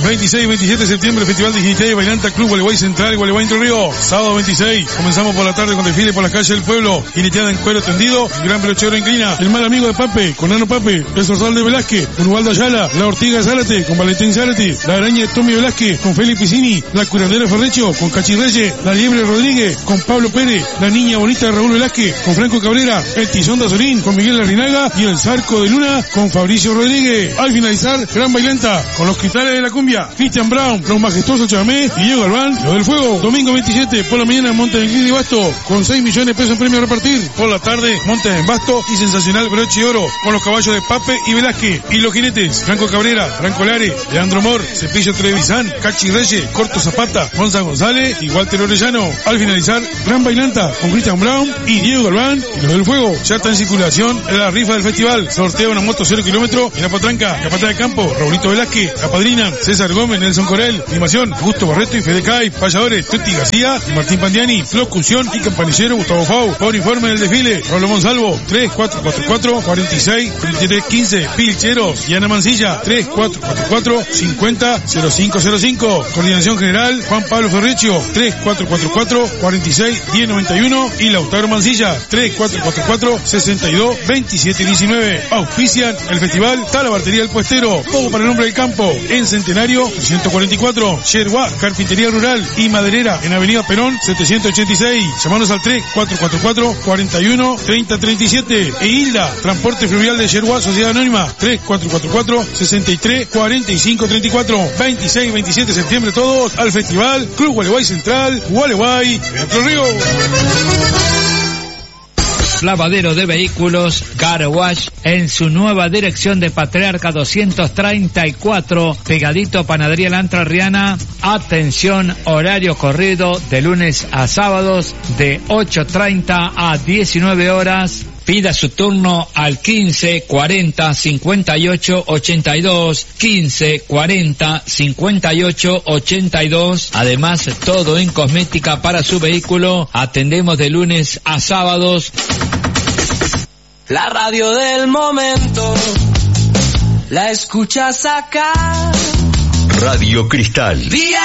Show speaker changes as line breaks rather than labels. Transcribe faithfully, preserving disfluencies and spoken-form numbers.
veintiséis y veintisiete de septiembre, Festival de Jinete y Bailanta, Club Gualeguay Central, Gualeguay Entre Ríos. Sábado veintiséis, comenzamos por la tarde con desfile por las calles del pueblo, jineteada en cuero tendido, Gran Brochero inclina, el mal amigo de Pape, con Nano Pape, el Zorzal de Velázquez, con Ubaldo Ayala, la Ortiga Zárate, con Valentín Zárate, la Araña de Tommy Velázquez, con Felipe Piscini, la Curandera Ferrecho, con Cachi Reyes, la Liebre Rodríguez, con Pablo Pérez, la Niña Bonita de Raúl Velázquez, con Franco Cabrera, el Tizón de Azorín, con Miguel Larrinaga y el Zarco de Luna, con Fabricio Rodríguez. Al finalizar, Gran Bailanta, con los Cristales de la Cumbia, Cristian Brown, los Majestuosos Chamamé y Diego Galván, los del Fuego. Domingo veintisiete, por la mañana, Monte de Inclina y Basto, con seis millones de pesos en premio a repartir. Por la tarde, Monte en Basto y sensacional Broche y Oro, con los caballos de Pape y Velázquez. Y los jinetes, Franco Cabrera, Franco Lare, Leandro Mor, Cepillo Trevisan, Cachi Reyes, Corto Zapata, Gonza González y Walter Orellano. Al finalizar, Gran Bailanta, con Cristian Brown y Diego Galván y los del Fuego. Ya está en circulación la rifa del festival. Sortea una moto cero kilómetros en la potranca, la patada de campo, Raulito Velázquez, la padrina, César Gómez, Nelson Corel, animación, Augusto Barreto y Fede Cay, payadores, Tuti García y Martín Pandiani, locución y campanillero Gustavo Fau. Por informe del desfile, Pablo Monsalvo, tres cuatro cuatro cuatro, cuatro seis, treinta y tres quince, Pilcheros y Ana Mancilla, tres cuatro cuatro cuatro, cincuenta, cero cinco cero cinco. Coordinación general, Juan Pablo Ferrecio, tres cuatro cuatro cuatro, cuarenta y seis, diez noventa y uno y Lautaro Mancilla, tres cuatro cuatro cuatro, sesenta y dos, veintisiete diecinueve. Auspician el festival Talabartería El Puestero, todo para el nombre del campo, en Centenario trescientos cuarenta y cuatro, Yerba, Carpintería Rural y Maderera en Avenida Perón setecientos ochenta y seis. Llamanos al tres cuatro cuatro cuatro, cuarenta y uno, treinta treinta y siete. E Hilda, Transporte Fluvial de Yerba, Sociedad Anónima, tres cuatro cuatro cuatro, sesenta y tres, cuarenta y cinco treinta y cuatro. veintiséis y veintisiete de septiembre todos al festival Club Gualeguay Central, Gualeguay, Entre Ríos.
Lavadero de vehículos Car Wash en su nueva dirección de Patriarca doscientos treinta y cuatro, pegadito a Panadería La Entrerriana. Atención, horario corrido de lunes a sábados de ocho treinta a diecinueve horas. Pida su turno al quince cuarenta cincuenta y ocho ochenta y dos, quince cuarenta cincuenta y ocho ochenta y dos. Además, todo en cosmética para su vehículo. Atendemos de lunes a sábados.
La radio del momento la escuchas acá.
Radio Cristal.
Día